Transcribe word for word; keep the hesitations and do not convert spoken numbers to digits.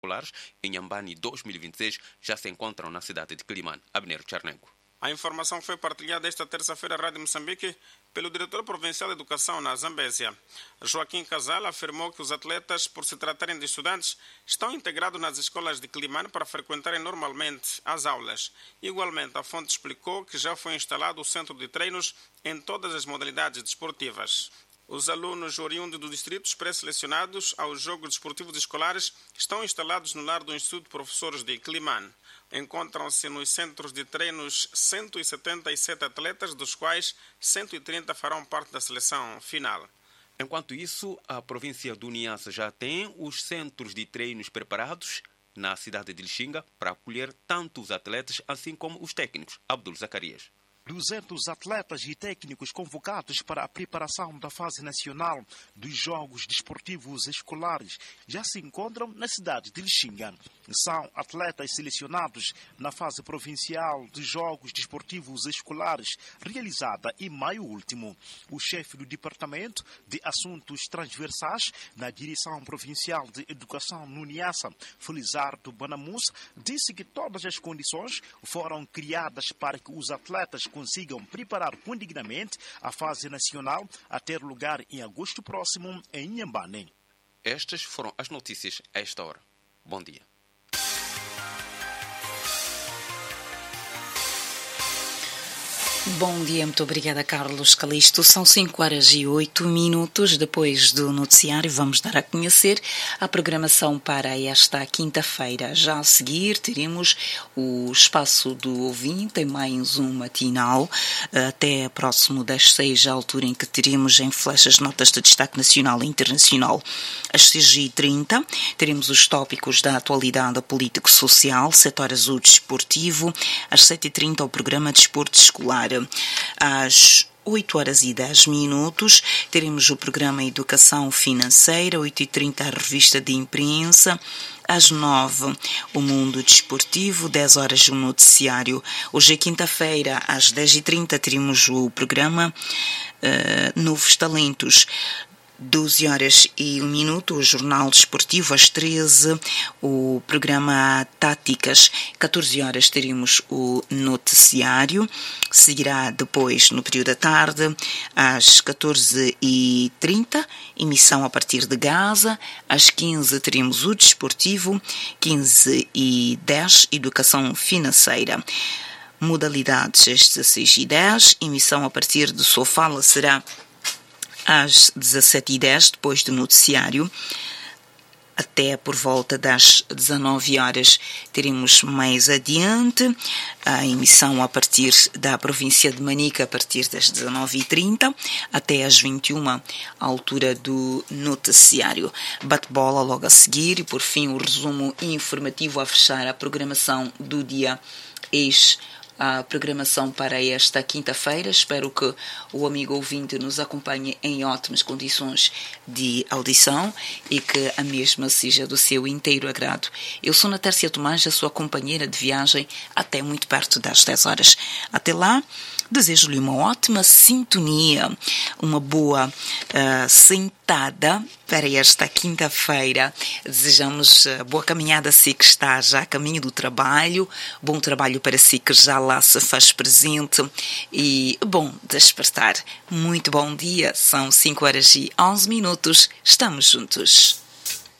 escolares em Inhambane dois mil e vinte e seis já se encontram na cidade de Quelimane. Abner Charnego. A informação foi partilhada esta terça-feira à Rádio Moçambique pelo diretor provincial de Educação na Zambésia. Joaquim Casal afirmou que os atletas, por se tratarem de estudantes, estão integrados nas escolas de Quelimane para frequentarem normalmente as aulas. Igualmente, a fonte explicou que já foi instalado o centro de treinos em todas as modalidades desportivas. Os alunos oriundos dos distritos pré-selecionados aos Jogos Desportivos Escolares estão instalados no lar do Instituto de Professores de Quelimane. Encontram-se nos centros de treinos cento e setenta e sete atletas, dos quais cento e trinta farão parte da seleção final. Enquanto isso, a província do Niassa já tem os centros de treinos preparados na cidade de Lixinga para acolher tanto os atletas assim como os técnicos. Abdul Zacarias. duzentos atletas e técnicos convocados para a preparação da fase nacional dos Jogos Desportivos Escolares já se encontram na cidade de Lixinga. São atletas selecionados na fase provincial dos Jogos Desportivos Escolares, realizada em maio último. O chefe do Departamento de Assuntos Transversais na Direção Provincial de Educação no Niassa, Felizardo Banamus, disse que todas as condições foram criadas para que os atletas consigam preparar condignamente a fase nacional a ter lugar em agosto próximo em Inhambane. Estas foram as notícias a esta hora. Bom dia. Bom dia, muito obrigada, Carlos Calisto. São cinco horas e oito minutos. Depois do noticiário, vamos dar a conhecer a programação para esta quinta-feira. Já a seguir, teremos o espaço do ouvinte, mais um matinal, até próximo das seis, a altura em que teremos em flash as notas de destaque nacional e internacional. Às seis e trinta, teremos os tópicos da atualidade político-social, sete horas o desportivo, às sete e trinta o programa Desporto Escolar. Às oito horas e dez minutos, teremos o programa Educação Financeira, oito e trinta a revista de imprensa, às nove o Mundo Desportivo, dez horas o noticiário. Hoje é quinta-feira, às dez e trinta teremos o programa uh, Novos Talentos. doze horas e um minuto, o Jornal Desportivo, às treze, o programa Táticas, catorze horas teremos o noticiário, seguirá depois no período da tarde, às catorze e trinta, emissão a partir de Gaza, às quinze teremos o Desportivo, quinze e dez, Educação Financeira. Modalidades, às dezasseis e dez, emissão a partir do Sofala será às dezassete e dez, depois do noticiário, até por volta das dezanove horas, teremos mais adiante a emissão a partir da província de Manica, a partir das dezenove e trinta, até às vinte e uma, à altura do noticiário. Bate-bola logo a seguir e, por fim, o resumo informativo a fechar a programação do dia. Eis a programação para esta quinta-feira. Espero que o amigo ouvinte nos acompanhe em ótimas condições de audição e que a mesma seja do seu inteiro agrado. Eu sou Natércia Tomás, a sua companheira de viagem até muito perto das dez horas. Até lá, desejo-lhe uma ótima sintonia, uma boa uh, sentada para esta quinta-feira. Desejamos uh, boa caminhada a si que está já a caminho do trabalho, bom trabalho para si que já lá se faz presente e bom despertar. Muito bom dia, são cinco horas e onze minutos, estamos juntos.